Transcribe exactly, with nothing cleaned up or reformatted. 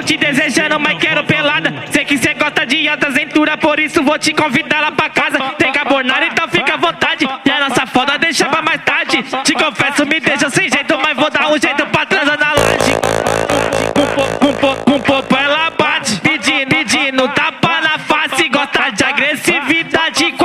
te desejando, mas quero pelada. Sei que cê gosta de alta cintura, por isso vou te convidar lá pra casa. Tem carbonara, então fica à vontade. E a nossa foda deixa pra mais tarde. Te confesso, me deixa sem jeito, mas vou dar um jeito pra transar na laje. Com, com, com, com, com,